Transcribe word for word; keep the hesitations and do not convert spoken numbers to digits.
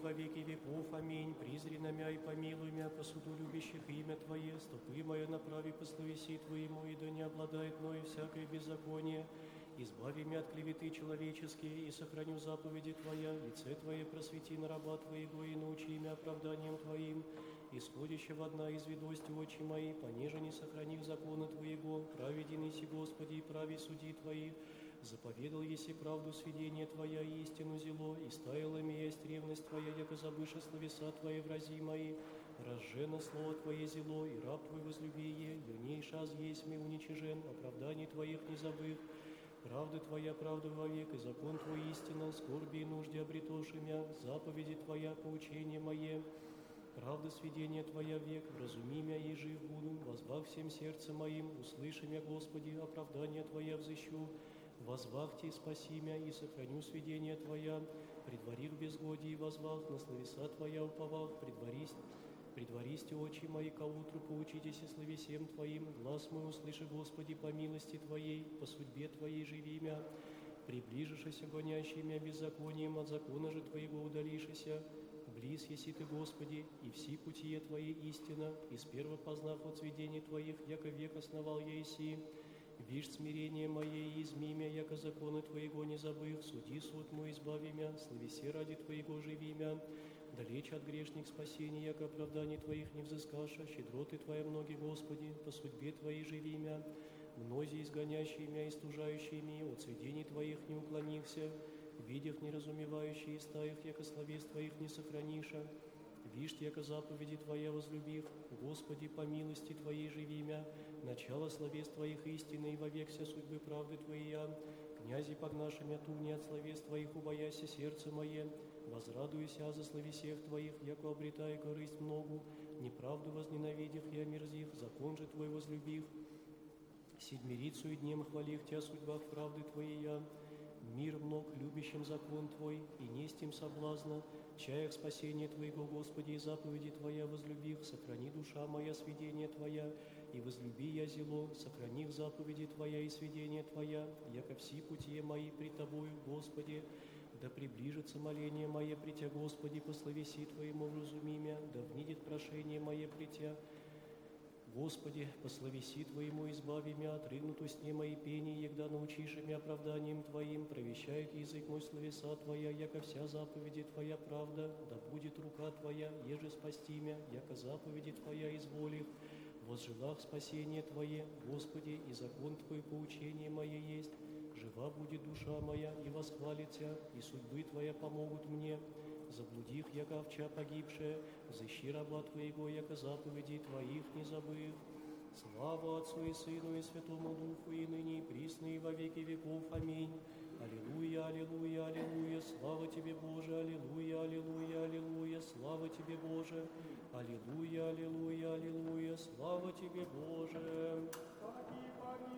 во веки веков. Аминь. Призри на мя и помилуй мя, по суду любящих имя Твое. Стопы мое направи по словеси Твоему, и да не обладает мною всякое беззаконие. Избави меня от клеветы человеческие, и сохраню заповеди Твоя. Лице Твое просвети на раба Твоего, и научи меня оправданием Твоим. Исходящего одна из ведости очи мои, понеже не сохранив законы Твоего. Праведен еси, Господи, и прави суди Твои. Заповедал еси правду сведения Твоя, и истину зело, и стаяла ми есть ревность Твоя, яко забыша словеса Твои врази мои. Разжено слово Твое зело, и раб Твой возлюби е, юней шаз есть ми уничижен, оправданий Твоих не забыв. Правда Твоя, правда вовек, и закон Твой истина, скорби и нужде обретоши мя, заповеди Твоя, поучение мое. Правда сведения Твоя век, вразуми мя, и жив буду, возбав всем сердцем моим, услыши мя, Господи, оправдание Твоя взыщу. Возвахте, спаси мя, и сохраню сведения Твоя, предварив безгодие, возвах, на словеса Твоя уповах, предварись, предваристи очи мои ко утру, поучитесь и словесем Твоим, глаз мой услыши, Господи, по милости Твоей, по судьбе Твоей живи мя, приближишься гонящий мя беззаконием, от закона же Твоего удалишися. Близ еси Ты, Господи, и все путие Твои истина, и сперва познав от сведений Твоих, яко век основал я еси. Вишь смирение мое и изми мя, яко законы Твоего не забыв, суди суд мой, избави мя, словеси ради Твоего живи мя. Далече от грешник спасения, яко оправданий Твоих не взыскаша, щедроты Твоя многие, Господи, по судьбе Твоей живи мя. Мнози изгонящие мя и стужающие ми, от сведений Твоих не уклонился, видях неразумевающие и стаях, яко словес Твоих не сохраниша. Вишь, яко заповеди Твоя возлюбив, Господи, по милости Твоей живи мя, начало словес Твоих истины, и вовек вся судьбы правды Твоя. Князи погнаши мя ту не от словес Твоих, убояся сердце мое, возрадуйся за словесех Твоих, яко обретая корысть многу, неправду возненавидев и омерзив, закон же Твой возлюбив. Седмирицу и днем хвалив Тя судьбах правды Твоей, мир мног, любящим закон Твой, и нестим соблазна, чаях спасения Твоего, Господи, и заповеди Твоя возлюбив, сохрани душа моя сведения Твоя, и возлюби я зело, сохранив заповеди Твоя и сведения Твоя, яко все пути мои пред Тобою, Господи, да приближится моление мое при Тя, Господи, по словеси Твоему вразуми мя, да внидит прошение мое при Тя. Господи, по словеси Твоему избави мя, отрыгнуту сне мои пени, егда научишь мя оправданием Твоим, провещает язык мой словеса Твоя, яко вся заповеди Твоя правда, да будет рука Твоя, еже спасти мя, яко заповеди Твоя изволив. Возжелах спасение Твое, Господи, и закон Твой поучение мое есть. Жива будет душа моя, и восхвалит Тя, и судьбы Твоя помогут мне. Заблудих, яко овча погибшая, взыщи раба Твоего, яко заповедей Твоих не забыв. Слава Отцу и Сыну и Святому Духу, и ныне и присно, и во веки веков. Аминь. Аллилуйя, аллилуйя, аллилуйя, слава Тебе, Боже, аллилуйя, аллилуйя, аллилуйя, слава Тебе, Боже, аллилуйя, аллилуйя, аллилуйя, слава Тебе, Боже.